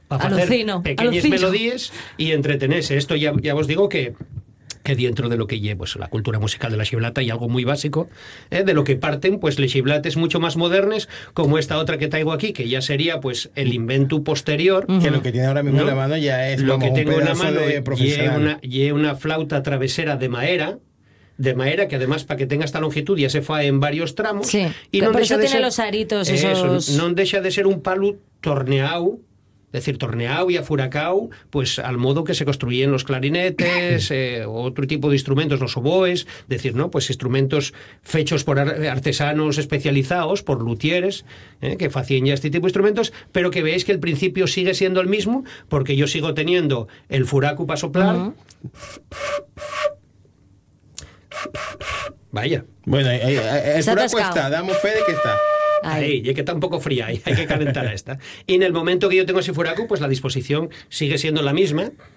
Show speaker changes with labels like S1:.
S1: para hacer pequeñas melodías y entretenerse. Esto ya os digo que dentro de lo que lleva pues, la cultura musical de la xiblata hay algo muy básico, de lo que parten pues les xiblates mucho más modernes, como esta otra que traigo aquí, que ya sería pues el invento posterior.
S2: Que lo que tiene ahora mismo en la mano ya es
S1: lo que tengo en la mano
S2: y
S1: una flauta travesera de madera, que además para que tenga esta longitud ya se fa en varios tramos.
S3: Sí,
S1: y
S3: por eso tiene los aritos esos...
S1: no deja de ser un palo torneado, es decir, torneado y afuracao, pues al modo que se construían los clarinetes, otro tipo de instrumentos, los oboes, es decir, ¿no? Pues instrumentos fechos por artesanos especializados, por luthieres, que hacían ya este tipo de instrumentos, pero que veis que el principio sigue siendo el mismo, porque yo sigo teniendo el furacu para soplar. Vaya.
S2: Bueno, el furacu está, damos fe de que está.
S1: Ahí, ya que está un poco fría, hay que calentar a esta. Y en el momento que yo tengo ese furacu, pues la disposición sigue siendo la misma.